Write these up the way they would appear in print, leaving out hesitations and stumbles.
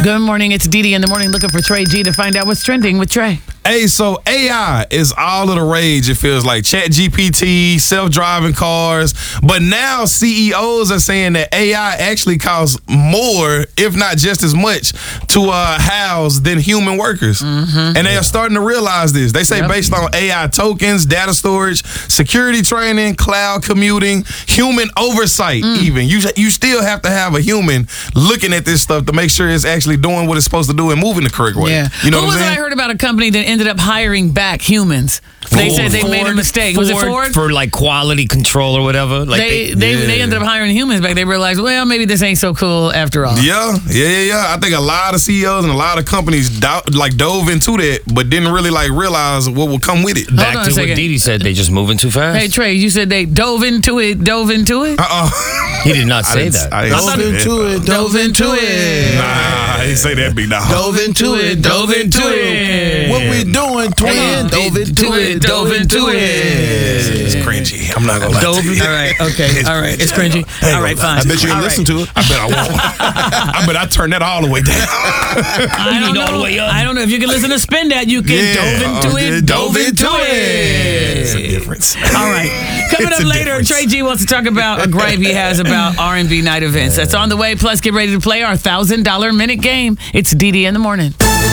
Good morning. It's Dee Dee in the morning looking for Trey G to find out what's trending with Trey. Hey, so AI is all of the rage, it feels like. ChatGPT, self-driving cars. But now CEOs are saying that AI actually costs more, if not just as much, to house than human workers. And they are starting to realize this. They say based on AI tokens, data storage, security training, cloud commuting, human oversight even. You still have to have a human looking at this stuff to make sure it's actually doing what it's supposed to do and moving the correct way. Yeah. You know what what I'm saying? I heard about a company that ended up hiring back humans. They said they made a mistake. Was it Ford? For like quality control or whatever? Like they ended up hiring humans back. They realized, well, maybe this ain't so cool after all. Yeah. I think a lot of CEOs and a lot of companies dove into that, but didn't really realize what will come with it. Back to what Dee Dee said, they just moving too fast. Hey, Trey, you said they dove into it? He did not say that. Dove into it. Nah, I didn't say that big dog. Dove into it. What we doing, twin? Dove into it. It's cringy. I'm not gonna lie to you. All right, okay. All right, it's cringy. All right, fine. I bet you didn't listen to it. I bet I won't. I bet I turn that all the way down. I don't know. all the way up. I don't know if you can listen to Spin That. You can dove into it. It's a difference. All right. Coming up later, Trey G wants to talk about a gripe he has about R&B night events. That's on the way. Plus, get ready to play our $1,000 minute game. It's Dee Dee in the morning.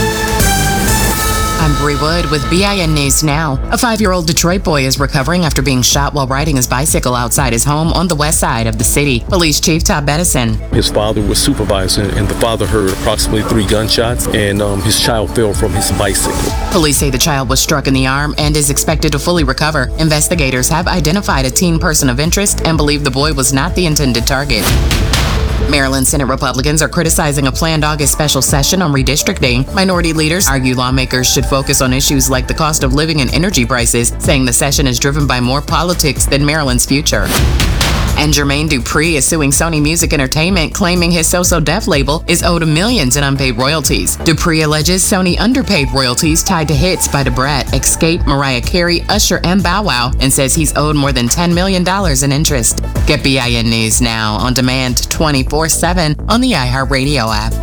I'm Bree Wood with BIN News Now. A 5-year-old Detroit boy is recovering after being shot while riding his bicycle outside his home on the west side of the city. Police Chief Todd Bettison. His father was supervising, and the father heard approximately 3 gunshots, and his child fell from his bicycle. Police say the child was struck in the arm and is expected to fully recover. Investigators have identified a teen person of interest and believe the boy was not the intended target. Maryland Senate Republicans are criticizing a planned August special session on redistricting. Minority leaders argue lawmakers should focus on issues like the cost of living and energy prices, saying the session is driven by more politics than Maryland's future. And Jermaine Dupri is suing Sony Music Entertainment, claiming his So So Def label is owed millions in unpaid royalties. Dupri alleges Sony underpaid royalties tied to hits by Da Brat, Xscape, Mariah Carey, Usher, and Bow Wow, and says he's owed more than $10 million in interest. Get BIN News now on demand 24/7 on the iHeartRadio app.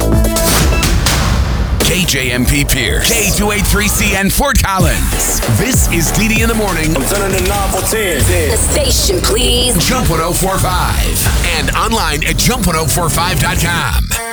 KJMP Pierce, K283CN Fort Collins. This is Dee Dee in the morning. I'm turning the knob for 10. The station, please. Jump 1045 and online at jump1045.com.